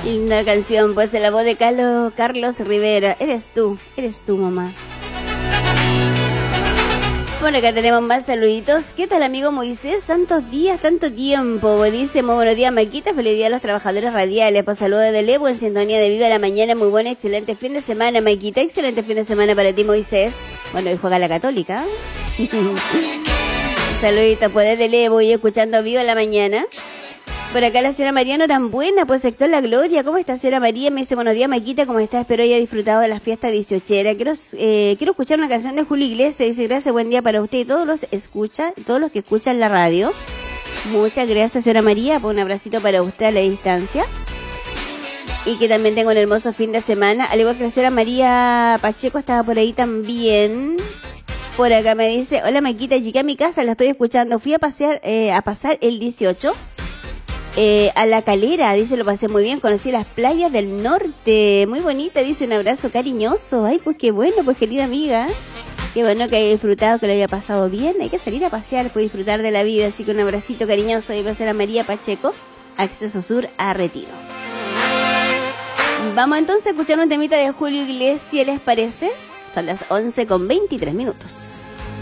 Linda canción, pues de la voz de Carlos Rivera. Eres tú, mamá. Bueno, acá tenemos más saluditos. ¿Qué tal, amigo Moisés? Tantos días, tanto tiempo. Dice, muy buenos días, Maquita. Feliz día a los trabajadores radiales. Pues saludos de Levo en sintonía de Viva la Mañana. Muy buen, excelente fin de semana, Maquita. Excelente fin de semana para ti, Moisés. Bueno, hoy juega la Católica. Saluditos, pues desde Levo y escuchando Viva la Mañana. Por acá la señora María Norambuena, pues sector La Gloria. ¿Cómo está, señora María? Me dice, buenos días, Maquita, ¿cómo está? Espero haya disfrutado de la fiesta 18era. Quiero escuchar una canción de Julio Iglesias. Dice, gracias, buen día para usted y todos los que escuchan la radio. Muchas gracias, señora María. Pues un abracito para usted a la distancia. Y que también tenga un hermoso fin de semana. Al igual que la señora María Pacheco estaba por ahí también. Por acá me dice, hola, Maquita, llegué a mi casa, la estoy escuchando. Fui a pasar el 18. A La Calera, dice, lo pasé muy bien, conocí las playas del norte, muy bonita, dice, un abrazo cariñoso. Ay, pues qué bueno, pues querida amiga, qué bueno que haya disfrutado, que lo haya pasado bien. Hay que salir a pasear, pues disfrutar de la vida, así que un abracito cariñoso. Y a María Pacheco, Acceso Sur a Retiro. Vamos entonces a escuchar un temita de Julio Iglesias, ¿les parece? Son las 11:23.